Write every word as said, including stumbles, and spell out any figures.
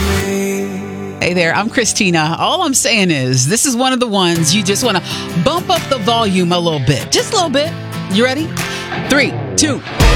Hey there, I'm Christina. All I'm saying is this is one of the ones you just want to bump up the volume a little bit. Just a little bit. You ready? Three, two,